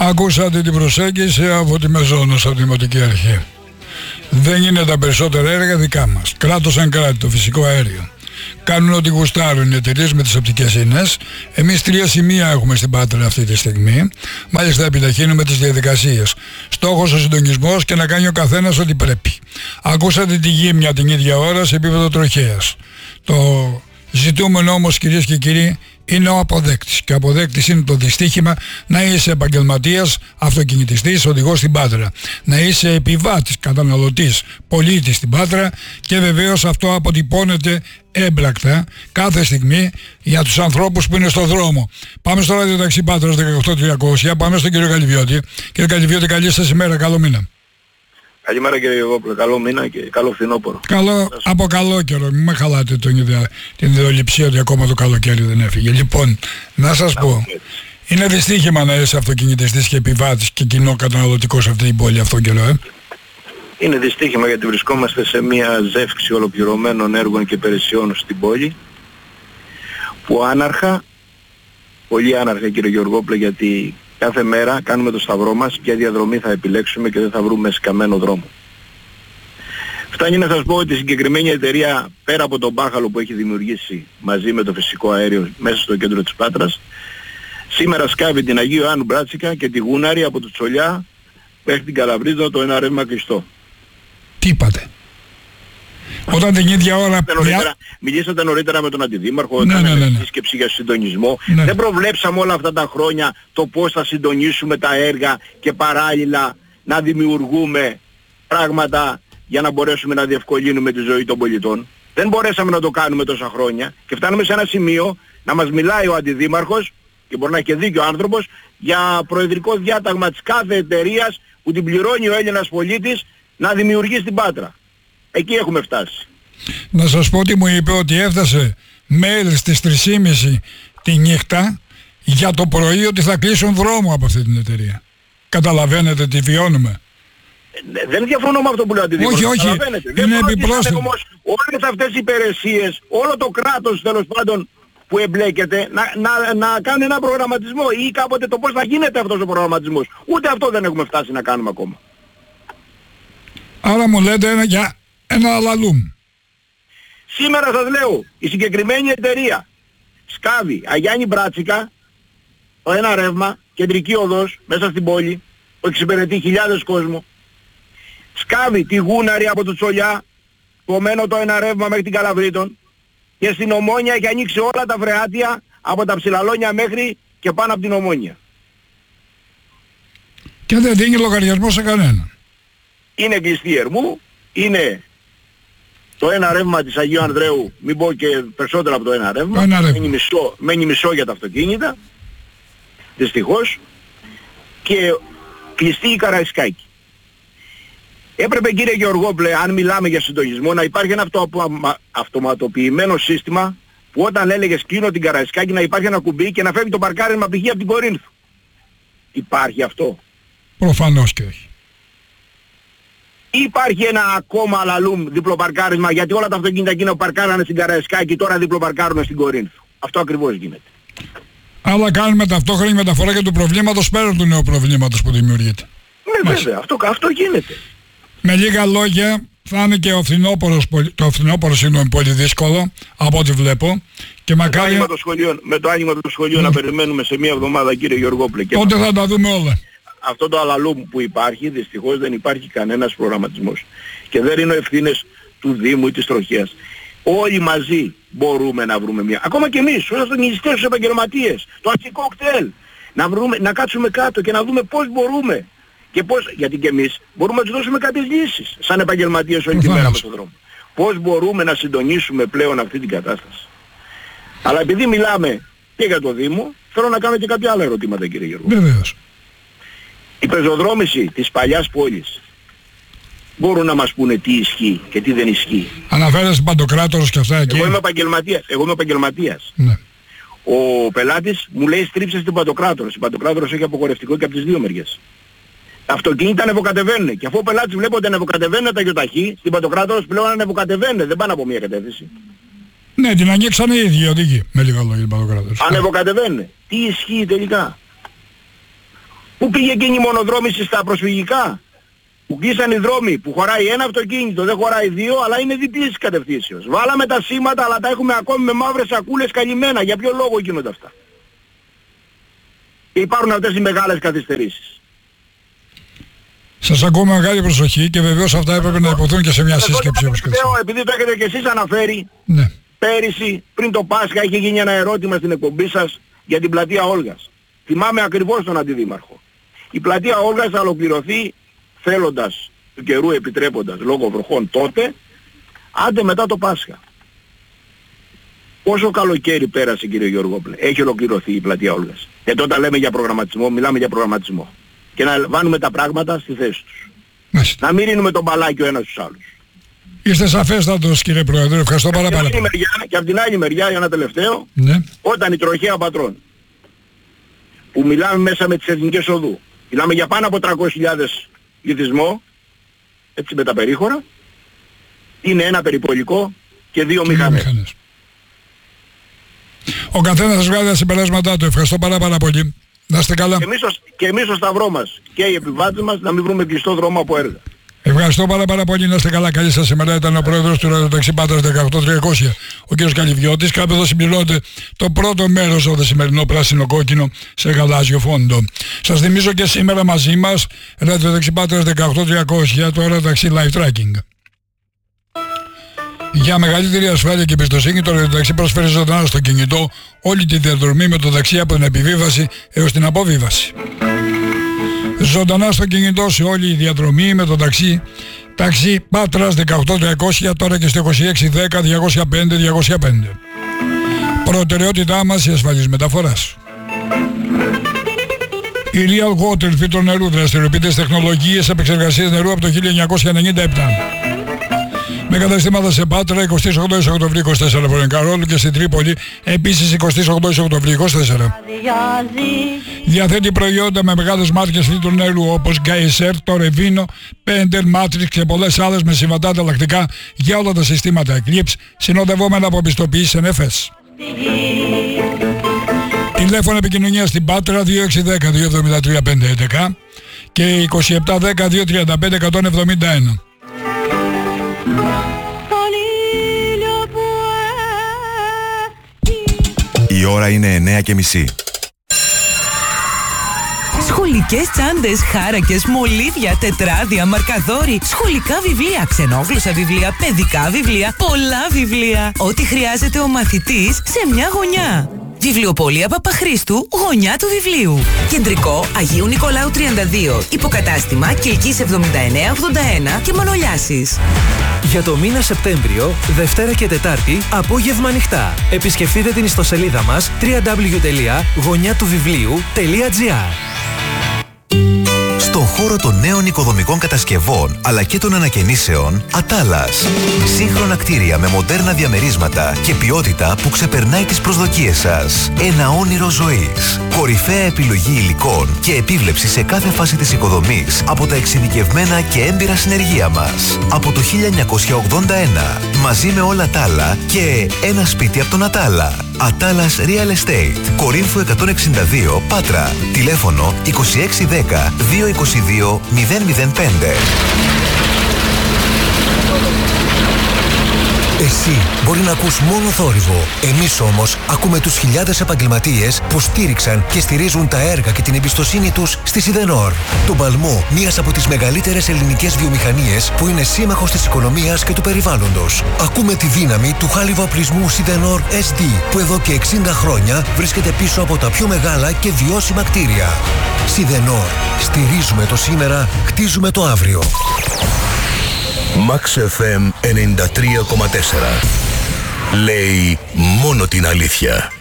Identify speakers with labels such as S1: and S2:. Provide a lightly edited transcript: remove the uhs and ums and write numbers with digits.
S1: Ακούσατε την προσέγγιση από τη Μεζόνος, από τη Δημοτική Αρχή. Δεν είναι τα περισσότερα έργα δικά μας. Κράτος σαν κράτη, το φυσικό αέριο. Κάνουν ό,τι γουστάρουν οι εταιρείες με τις οπτικές ίνες. Εμείς 3 σημεία έχουμε στην Πάτρα αυτή τη στιγμή. Μάλιστα επιταχύνουμε τις διαδικασίες. Στόχος ο συντονισμός και να κάνει ο καθένας ό,τι πρέπει. Ακούσατε τη γύμνια την ίδια ώρα σε επίπεδο τροχέας. Το ζητούμενο όμως, κυρίες και κύριοι, είναι ο αποδέκτης. Και ο αποδέκτης είναι το δυστύχημα να είσαι επαγγελματίας, αυτοκινητιστής, οδηγός στην Πάτρα. Να είσαι επιβάτης, καταναλωτής, πολίτης στην Πάτρα και βεβαίως αυτό αποτυπώνεται έμπρακτα κάθε στιγμή για τους ανθρώπους που είναι στο δρόμο. Πάμε στο ραδιοταξί Πάτρας 18300, πάμε στον κύριο Καλυβιώτη. Κύριε Καλυβιώτη, καλή σας ημέρα, καλό μήνα.
S2: Καλημέρα κύριε Γεωργόπουλε, καλό μήνα και καλό φθινόπωρο.
S1: Από καλό καιρό, μην με χαλάτε την ιδεολειψία ότι ακόμα το καλοκαίρι δεν έφυγε. Λοιπόν, να σας πω, είναι δυστύχημα να είσαι αυτοκινητιστής και επιβάτης και κοινό καταναλωτικό σε αυτή την πόλη αυτόν καιρό,
S2: Είναι δυστύχημα γιατί βρισκόμαστε σε μια ζεύξη ολοκληρωμένων έργων και υπηρεσιών στην πόλη που άναρχα, πολύ άναρχα κύριε Γεωργόπουλε, γιατί κάθε μέρα κάνουμε το σταυρό μας, ποια διαδρομή θα επιλέξουμε και δεν θα βρούμε σκαμμένο δρόμο. Φτάνει να σας πω ότι η συγκεκριμένη εταιρεία, πέρα από τον μπάχαλο που έχει δημιουργήσει μαζί με το φυσικό αέριο μέσα στο κέντρο της Πάτρας, σήμερα σκάβει την Αγίου Ιωάννου Μπράτσικα και τη Γούναρη από το Τσολιά μέχρι την Καλαβρίδα, το ένα ρεύμα κλειστό.
S1: Τι είπατε? Όταν την ίδια ώρα...
S2: Μιλήσατε νωρίτερα με τον Αντιδήμαρχο, σύσκεψη για συντονισμό.
S1: Ναι.
S2: Δεν προβλέψαμε όλα αυτά τα χρόνια το πώς θα συντονίσουμε τα έργα και παράλληλα να δημιουργούμε πράγματα για να μπορέσουμε να διευκολύνουμε τη ζωή των πολιτών. Δεν μπορέσαμε να το κάνουμε τόσα χρόνια και φτάνουμε σε ένα σημείο να μας μιλάει ο Αντιδήμαρχος, και μπορεί να έχει και δίκιο ο άνθρωπος, για προεδρικό διάταγμα της κάθε εταιρείας που την πληρώνει ο Έλληνας πολίτης να δημιουργεί στην Πάτρα. Εκεί έχουμε φτάσει.
S1: Να σας πω ότι μου είπε ότι έφτασε mail στις 3.30 τη νύχτα για το πρωί ότι θα κλείσουν δρόμο από αυτή την εταιρεία. Καταλαβαίνετε τι βιώνουμε?
S2: Δεν διαφωνώ με αυτό που λέω Αντιδήμαρχος.
S1: Όχι, είναι επιπρόσθετο.
S2: Όμως όλες αυτές οι υπηρεσίες, όλο το κράτος τέλος πάντων που εμπλέκεται να κάνει ένα προγραμματισμό ή κάποτε το πώς θα γίνεται αυτός ο προγραμματισμός. Ούτε αυτό δεν έχουμε φτάσει να κάνουμε ακόμα.
S1: Άρα μου λέτε για ένα αλαλούμ.
S2: Σήμερα σας λέω, η συγκεκριμένη εταιρεία σκάβει Αγιάννη Μπράτσικα, το ένα ρεύμα, κεντρική οδός, μέσα στην πόλη, που εξυπηρετεί χιλιάδες κόσμο. Σκάβει τη Γούναρη από το Τσολιά, κομμένο το ένα ρεύμα μέχρι την Καλαβρίτων. Και στην Ομόνια έχει ανοίξει όλα τα φρεάτια από τα Ψηλαλόνια μέχρι και πάνω από την Ομόνια.
S1: Και δεν δίνει λογαριασμό σε κανέναν.
S2: Είναι κλειστή Ερμού, είναι το ένα ρεύμα της Αγίου Ανδρέου, μην πω και περισσότερο από το ένα ρεύμα, μένει μισό για τα αυτοκίνητα, δυστυχώς, και κλειστή η Καραϊσκάκη. Έπρεπε κύριε Γεωργόπουλε, αν μιλάμε για συντονισμό, να υπάρχει ένα αυτοματοποιημένο σύστημα που όταν έλεγες κλείνω την Καραϊσκάκη να υπάρχει ένα κουμπί και να φεύγει το παρκάρισμα π.χ. από την Κορίνθου. Υπάρχει αυτό?
S1: Προφανώς και όχι.
S2: Υπάρχει ένα ακόμα αλαλούμ διπλοπαρκάρισμα, γιατί όλα τα αυτοκίνητα εκείνα που παρκάρανε στην Καραϊσκάκη τώρα διπλοπαρκάρουν στην Κορίνθου. Αυτό ακριβώς γίνεται.
S1: Αλλά κάνουμε ταυτόχρονη μεταφορά και του προβλήματος πέραν του νέου προβλήματος που δημιουργείται.
S2: Ναι, βέβαια, αυτό γίνεται.
S1: Με λίγα λόγια θα είναι και το φθινόπωρο πολύ δύσκολο από ό,τι βλέπω. Και μακάρι...
S2: με το άνοιγμα του σχολείου να περιμένουμε σε μία εβδομάδα κύριε Γεωργόπουλε.
S1: Τότε θα τα δούμε όλα.
S2: Αυτό το αλαλούμ που υπάρχει, δυστυχώς δεν υπάρχει κανένας προγραμματισμός. Και δεν είναι ευθύνες του Δήμου ή της Τροχέας. Όλοι μαζί μπορούμε να βρούμε μια... Ακόμα και εμείς, ως αυτοκινητιστές, τους επαγγελματίες, το αρχικό κτέλ, να κάτσουμε κάτω και να δούμε πώς μπορούμε. Και πώς, γιατί και εμείς μπορούμε να τους δώσουμε κάποιες λύσεις, σαν επαγγελματίες όλη τη μέρα με στον δρόμο. Πώς μπορούμε να συντονίσουμε πλέον αυτή την κατάσταση. Αλλά επειδή μιλάμε και για το Δήμο, θέλω να κάνω και κάποια άλλα ερωτήματα κύριε Γιώργο.
S1: Βεβαίως.
S2: Η πεζοδρόμηση της παλιάς πόλης μπορούν να μας πούνε τι ισχύει και τι δεν ισχύει?
S1: Αναφέρεσαι Παντοκράτορος και αυτά εκεί.
S2: Εγώ είμαι επαγγελματίας.
S1: Ναι.
S2: Ο πελάτης μου λέει στρίψε στην Παντοκράτορος. Η Παντοκράτορος έχει απογορευτικό και από τις δύο μεριές. Τα αυτοκίνητα ανεβοκατεβαίνουν. Και αφού ο πελάτης βλέπει ότι ανεβοκατεβαίνουν τα γιοταχή, στην Παντοκράτορος πλέον ανεβοκατεβαίνουν. Δεν πάνε από μία κατεύθυνση.
S1: Ναι, την ανοίξανε οι ίδιοι οδηγοί. Με λίγα λόγια την Παντοκράτορος.
S2: Ανεβοκατεβαίνουν. Τι ισχύει τελικά? Πού πήγε εκείνη η μονοδρόμηση στα προσφυγικά? Που κλείσαν οι δρόμοι, που χωράει ένα αυτοκίνητο, δεν χωράει δύο, αλλά είναι διπλής κατευθύνσεως. Βάλαμε τα σήματα, αλλά τα έχουμε ακόμη με μαύρες σακούλες καλυμμένα. Για ποιο λόγο γίνονται αυτά? Και υπάρχουν αυτές οι μεγάλες καθυστερήσεις.
S1: Σας ακούω με μεγάλη προσοχή και βεβαίως αυτά έπρεπε να υποθούν και σε μια σύσκεψη όπως και
S2: επειδή το έχετε και εσείς αναφέρει,
S1: ναι.
S2: Πέρυσι πριν το Πάσχα είχε γίνει ένα ερώτημα στην εκπομπή σας για την πλατεία Όλγας. Θυμάμαι ακριβώς τον αντιδήμαρχο. Η πλατεία Όλγας θα ολοκληρωθεί θέλοντας του καιρού επιτρέποντας λόγω βροχών τότε, άντε μετά το Πάσχα. Πόσο καλοκαίρι πέρασε, κύριε Γεωργόπουλε? Έχει ολοκληρωθεί η πλατεία Όλγας? Γιατί όταν λέμε για προγραμματισμό, μιλάμε για προγραμματισμό. Και να βάλουμε τα πράγματα στη θέση τους. Να μην ρίνουμε τον μπαλάκι ο ένας στους άλλους.
S1: Είστε σαφέστατος, κύριε Πρόεδρε, ευχαριστώ πάρα πολύ.
S2: Και από την άλλη μεριά, για ένα τελευταίο,
S1: ναι.
S2: Όταν η τροχαία πατρών, που μιλάμε μέσα με τις εθνικές οδού, μιλάμε για πάνω από 300.000 πληθυσμό, έτσι με τα περίχωρα, είναι ένα περιπολικό και δύο μηχανές. Ο
S1: καθένας σας βγάζει τα συμπεράσματά του. Ευχαριστώ πάρα πολύ. Να είστε καλά.
S2: Και εμείς στο σταυρό μας και οι επιβάτες μας να μην βρούμε κλειστό δρόμο από έργα.
S1: Ευχαριστώ πάρα πολύ. Να είστε καλά. Καλή σας ημέρα. Ήταν ο πρόεδρος του ραδιοταξί Πάτρας 18300, ο κ. Καλυβιώτης. Κάπου εδώ συμπληρώνεται το πρώτο μέρος από το σημερινό πράσινο κόκκινο σε γαλάζιο φόντο. Σας θυμίζω και σήμερα μαζί μας ραδιοταξί Πάτρας 18300, το ραδιοταξί live tracking. Για μεγαλύτερη ασφάλεια και εμπιστοσύνη, το ραδιοταξί προσφέρει ζωντανά στο κινητό όλη τη διαδρομή με το ταξί από την επιβίβαση έως την αποβίβαση. Ζωντανά στο κινητό σε όλη η διαδρομή με το ταξί Πάτρας 18300, τώρα και στο 2610-205-205. Προτεραιότητά μας η ασφαλής μεταφοράς. Η Real Water, φίλτρο νερού, δραστηριοποιείται τεχνολογίες επεξεργασίας νερού από το 1997. Με καταστήματα σε Πάτρα 28 Οκτωβρίου 24 Βορειοκαρόλου και στην Τρίπολη επίσης 28 Οκτωβρίου 24. Διαθέτει προϊόντα με μεγάλες μάρκες φίλτρου νερού όπως Geyser, Torrevino, Pender, Matrix και πολλές άλλες με συμβατά ανταλλακτικά για όλα τα συστήματα Eclipse, συνοδευόμενα από πιστοποιήσεις NFS. Τηλέφωνο επικοινωνία στην Πάτρα 2610-273-511 και 2710-235-171.
S3: Η ώρα είναι 9:30.
S4: Σχολικές τσάντες, χάρακες, μολύβια, τετράδια, μαρκαδόροι, σχολικά βιβλία, ξενόγλωσσα βιβλία, παιδικά βιβλία, πολλά βιβλία. Ό,τι χρειάζεται ο μαθητής σε μια γωνιά. Βιβλιοπωλεία Παπαχρήστου, γωνιά του βιβλίου. Κεντρικό Αγίου Νικολάου 32. Υποκατάστημα Κιλκής 7981 και Μανολιάσης.
S5: Για το μήνα Σεπτέμβριο, Δευτέρα και Τετάρτη, απόγευμα ανοιχτά. Επισκεφτείτε την ιστοσελίδα μας www.γωνιάτουβιβλίου.gr.
S3: Στον χώρο των νέων οικοδομικών κατασκευών αλλά και των ανακαινήσεων, Ατάλας. Σύγχρονα κτίρια με μοντέρνα διαμερίσματα και ποιότητα που ξεπερνάει τις προσδοκίες σας. Ένα όνειρο ζωής. Κορυφαία επιλογή υλικών και επίβλεψη σε κάθε φάση της οικοδομής από τα εξειδικευμένα και έμπειρα συνεργεία μας. Από το 1981, μαζί με όλα τα άλλα και ένα σπίτι από τον Ατάλα. Ατάλας Real Estate, Κορίνθου 162, Πάτρα. Τηλέφωνο 2610 222 005.
S6: Εσύ μπορεί να ακούς μόνο θόρυβο. Εμείς όμως ακούμε τους χιλιάδες επαγγελματίες που στήριξαν και στηρίζουν τα έργα και την εμπιστοσύνη τους στη Σιδενόρ. Τον παλμό μιας από τις μεγαλύτερες ελληνικές βιομηχανίες που είναι σύμμαχος της οικονομίας και του περιβάλλοντος. Ακούμε τη δύναμη του χάλιβα-οπλισμού Σιδενόρ SD που εδώ και 60 χρόνια βρίσκεται πίσω από τα πιο μεγάλα και βιώσιμα κτίρια. Σιδενόρ. Στηρίζουμε το σήμερα, χτίζουμε το αύριο.
S7: Max FM 93,4. Λέει μόνο την αλήθεια.